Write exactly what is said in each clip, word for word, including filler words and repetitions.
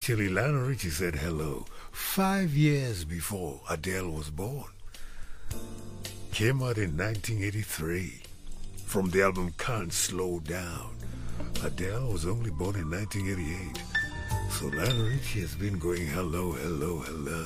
Actually, Lionel Richie said hello five years before Adele was born. Came out in nineteen eighty-three from the album Can't Slow Down. Adele was only born in nineteen eighty-eight. So Lionel Richie has been going hello, hello, hello.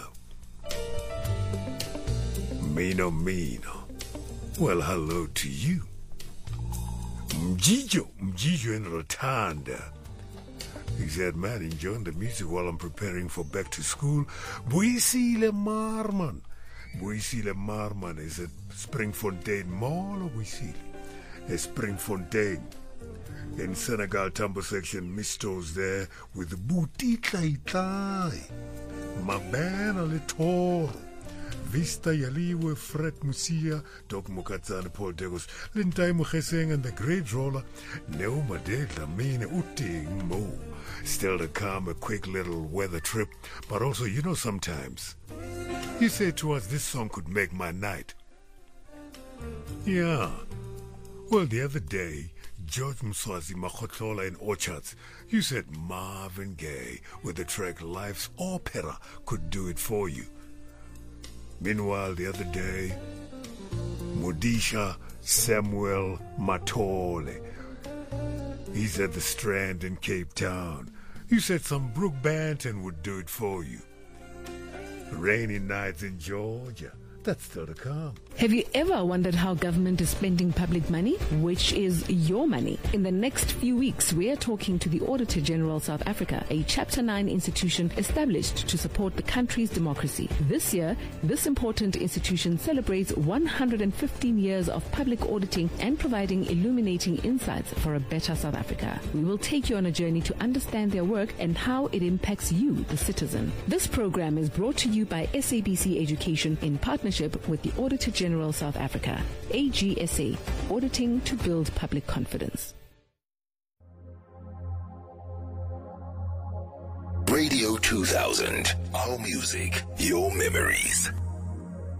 Mino, Mino. Well, hello to you. Mjijo, Mjijo in Rotanda. He said, man, enjoying the music while I'm preparing for back to school. Buisile Marman. Buisile Marman is at Springfontein Mall or Buisile? At Springfontein. In Senegal, Tambo section, Mistos there with Boutitla Itai. Mabana Letor. Vista Yaliwe, Fred Musia, Doc Mukatzan, Paul Degos, Lintai Mucheseng, and the great roller, Neuma de Lamine Uting Mo. Still to come, a quick little weather trip, but also, you know, sometimes he said to us, this song could make my night. Yeah. Well, the other day, George Mswazi Makhotola in Orchards, you said Marvin Gaye with the track Life's Opera could do it for you. Meanwhile, the other day, Modisha Samuel Matole, he's at the Strand in Cape Town. You said some Brooke Banton would do it for you. Rainy nights in Georgia, that's still to come. Have you ever wondered how government is spending public money, which is your money? In the next few weeks, we are talking to the Auditor General South Africa, a Chapter nine institution established to support the country's democracy. This year, this important institution celebrates one hundred fifteen years of public auditing and providing illuminating insights for a better South Africa. We will take you on a journey to understand their work and how it impacts you, the citizen. This program is brought to you by S A B C Education in partnership with the Auditor General South Africa, A G S A, auditing to build public confidence. Radio two thousand, our music, your memories.